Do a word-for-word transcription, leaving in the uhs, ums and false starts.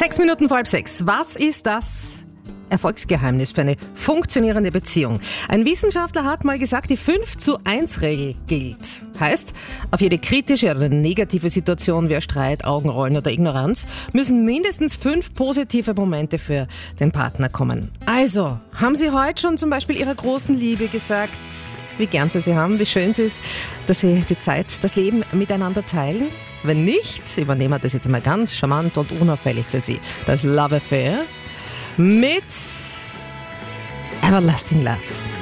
Sechs Minuten vor halb sechs. Was ist das Erfolgsgeheimnis für eine funktionierende Beziehung? Ein Wissenschaftler hat mal gesagt, die fünf zu eins Regel gilt. Heißt, auf jede kritische oder negative Situation wie Streit, Augenrollen oder Ignoranz müssen mindestens fünf positive Momente für den Partner kommen. Also, haben Sie heute schon zum Beispiel Ihrer großen Liebe gesagt, wie gern Sie sie haben, wie schön es ist, dass Sie die Zeit, das Leben miteinander teilen? Wenn nicht, übernehmen wir das jetzt mal ganz charmant und unauffällig für Sie. Das Love Affair mit Everlasting Love.